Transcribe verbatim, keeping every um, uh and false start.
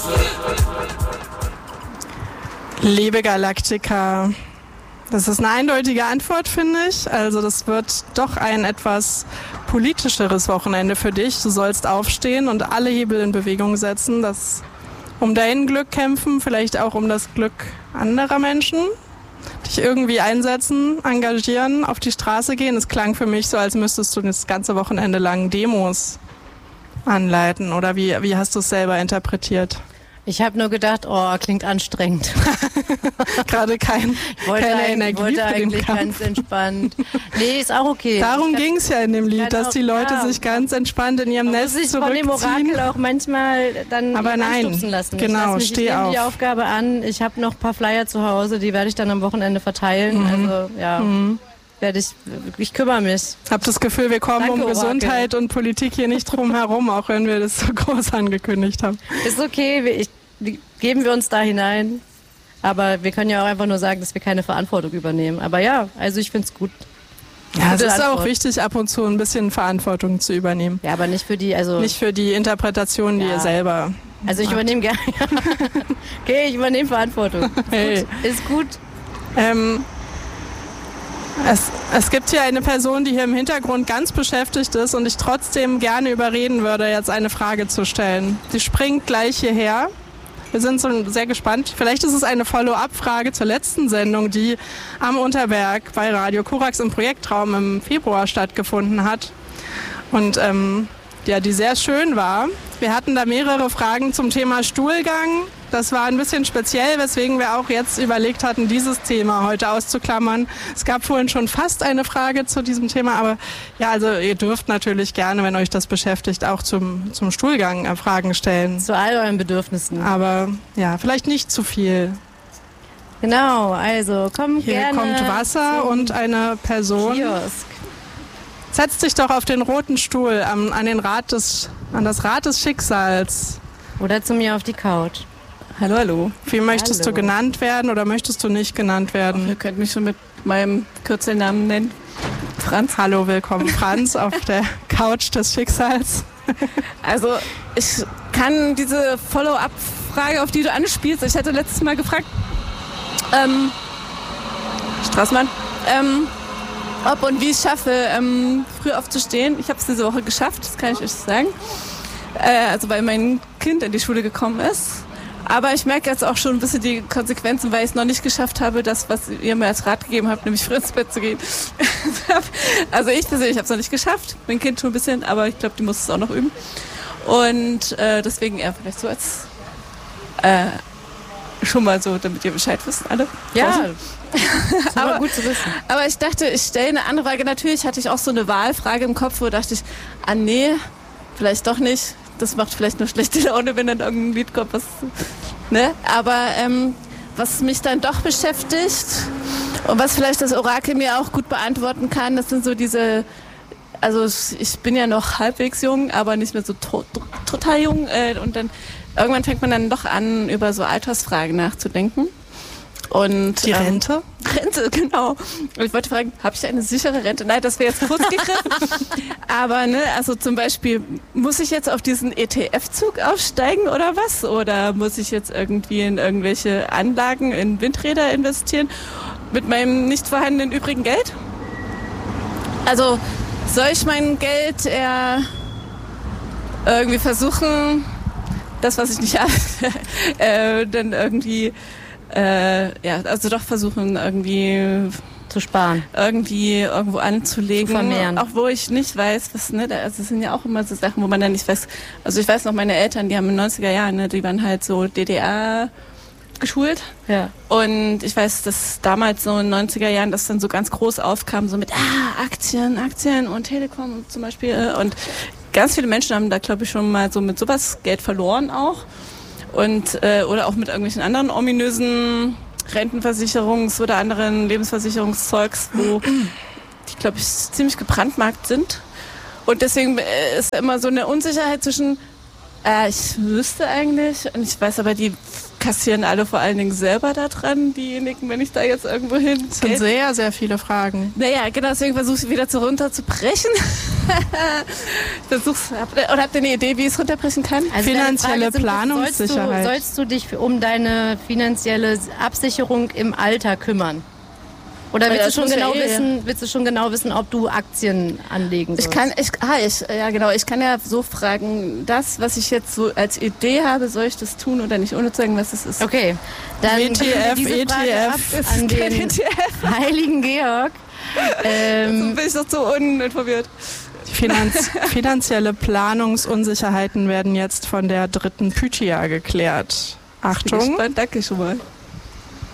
Liebe Galaktika, das ist eine eindeutige Antwort, finde ich. Also das wird doch ein etwas politischeres Wochenende für dich. Du sollst aufstehen und alle Hebel in Bewegung setzen, das um dein Glück kämpfen, vielleicht auch um das Glück anderer Menschen. Dich irgendwie einsetzen, engagieren, auf die Straße gehen. Es klang für mich so, als müsstest du das ganze Wochenende lang Demos anleiten. Oder wie, wie hast du es selber interpretiert? Ich habe nur gedacht, oh, klingt anstrengend. Gerade kein, ich wollte keine eigentlich, Energie wollte für den eigentlich Kampf. ganz entspannt. Nee, ist auch okay. Darum ging es ja in dem Lied, dass die Leute ja. sich ganz entspannt in ihrem Man Nest muss sich zurückziehen. von dem Orakel auch manchmal dann Aber nein, anstupsen lassen. genau, ich lass mich, steh ich nehme auf. die Aufgabe an. Ich habe noch ein paar Flyer zu Hause, die werde ich dann am Wochenende verteilen. Mhm. Also ja, Mhm. werde ich, ich kümmere mich. Ich habe das Gefühl, wir kommen Danke, um Orakel. Gesundheit und Politik hier nicht drum herum, auch wenn wir das so groß angekündigt haben. Ist okay, wir, ich, wir, geben wir uns da hinein. Aber wir können ja auch einfach nur sagen, dass wir keine Verantwortung übernehmen. Aber ja, also ich finde es gut. Ja, es Gute ist Antwort. auch wichtig, ab und zu ein bisschen Verantwortung zu übernehmen. Ja, aber nicht für die, also... Nicht für die Interpretation, die Ja. ihr selber... Also ich übernehme gerne. Okay, ich übernehme Verantwortung. Ist Hey. gut. Ist gut. Ähm, es, es gibt hier eine Person, die hier im Hintergrund ganz beschäftigt ist und ich trotzdem gerne überreden würde, jetzt eine Frage zu stellen. Sie springt gleich hierher. Wir sind so sehr gespannt. Vielleicht ist es eine Follow-up-Frage zur letzten Sendung, die am Unterberg bei Radio Korax im Projektraum im Februar stattgefunden hat. Und ähm, ja, die sehr schön war. Wir hatten da mehrere Fragen zum Thema Stuhlgang. Das war ein bisschen speziell, weswegen wir auch jetzt überlegt hatten, dieses Thema heute auszuklammern. Es gab vorhin schon fast eine Frage zu diesem Thema, aber ja, also ihr dürft natürlich gerne, wenn euch das beschäftigt, auch zum, zum Stuhlgang äh, Fragen stellen. Zu all euren Bedürfnissen. Aber ja, vielleicht nicht zu viel. Genau, also komm Hier gerne. kommt Wasser und eine Person. Kiosk. Setz dich doch auf den roten Stuhl, an, an, den Rad des, an das Rad des Schicksals. Oder zu mir auf die Couch. Hallo, hallo. Wie möchtest Hallo. du genannt werden oder möchtest du nicht genannt werden? Ihr könnt mich schon mit meinem Kürzelnamen nennen. Franz. Hallo, willkommen Franz auf der Couch des Schicksals. Also ich kann diese Follow-up-Frage, auf die du anspielst, ich hatte letztes Mal gefragt, ähm, Straßmann, ähm, ob und wie ich es schaffe, ähm, früh aufzustehen. Ich habe es diese Woche geschafft, das kann ich euch sagen. Äh, also weil mein Kind in die Schule gekommen ist. Aber ich merke jetzt auch schon ein bisschen die Konsequenzen, weil ich es noch nicht geschafft habe, das, was ihr mir als Rat gegeben habt, nämlich früh ins Bett zu gehen. Also ich persönlich habe es noch nicht geschafft, mein Kind schon ein bisschen, aber ich glaube, die muss es auch noch üben. Und äh, deswegen eher vielleicht so als äh, schon mal so, damit ihr Bescheid wisst, alle. Ja, draußen. ist aber gut zu wissen. Aber ich dachte, ich stelle eine andere Frage. Natürlich hatte ich auch so eine Wahlfrage im Kopf, wo dachte ich, ah nee, vielleicht doch nicht. Das macht vielleicht nur schlechte Laune, wenn dann irgendein Lied kommt, was, ne? Aber ähm, was mich dann doch beschäftigt und was vielleicht das Orakel mir auch gut beantworten kann, das sind so diese, also ich bin ja noch halbwegs jung, aber nicht mehr so to- total jung äh, und dann irgendwann fängt man dann doch an, über so Altersfragen nachzudenken. Und, Die Rente? Ähm, Rente, genau. Und ich wollte fragen, habe ich eine sichere Rente? Nein, das wäre jetzt kurz gegriffen. Aber ne, also zum Beispiel, muss ich jetzt auf diesen E T F-Zug aufsteigen oder was? Oder muss ich jetzt irgendwie in irgendwelche Anlagen, in Windräder investieren mit meinem nicht vorhandenen übrigen Geld? Also soll ich mein Geld eher irgendwie versuchen, das, was ich nicht habe, äh, dann irgendwie Äh, ja, also doch versuchen irgendwie zu sparen, irgendwie irgendwo anzulegen, zu vermehren. Auch wo ich nicht weiß, was, ne, also es sind ja auch immer so Sachen, wo man dann nicht weiß, also ich weiß noch, meine Eltern, die haben in den neunziger Jahren, ne, die waren halt so D D R geschult. Ja. Und ich weiß, dass damals so in den neunziger Jahren das dann so ganz groß aufkam, so mit ah, Aktien, Aktien und Telekom zum Beispiel. Und ganz viele Menschen haben da, glaube ich, schon mal so mit sowas Geld verloren auch. Und äh, oder auch mit irgendwelchen anderen ominösen Rentenversicherungs- oder anderen Lebensversicherungszeugs, wo die, glaube ich, ziemlich gebrandmarkt sind. Und deswegen ist immer so eine Unsicherheit zwischen, Äh, ich wüsste eigentlich, und ich weiß aber, die kassieren alle vor allen Dingen selber da dran, diejenigen, wenn ich da jetzt irgendwo hin. Das sind sehr, sehr viele Fragen. Naja, genau, deswegen versuche ich wieder zu runterzubrechen. ich versuch's, habt ihr, oder habt ihr eine Idee, wie ich es runterbrechen kann? Also finanzielle sind, Planungssicherheit. Sollst du, sollst du dich für, um deine finanzielle Absicherung im Alter kümmern? Oder willst, Ja, du schon das muss genau ja eh. wissen, willst du schon genau wissen, ob du Aktien anlegen sollst? Ich kann, ich, ah, ich, ja genau, ich kann ja so fragen, das, was ich jetzt so als Idee habe, soll ich das tun oder nicht, ohne zu sagen, was es ist. Okay, dann W T F, diese Frage E T F. ab an den E T F. heiligen Georg. Ähm, Bin ich doch so uninformiert. Finanz finanzielle Planungsunsicherheiten werden jetzt von der dritten Pythia geklärt. Bin Achtung. gespannt, danke schon mal.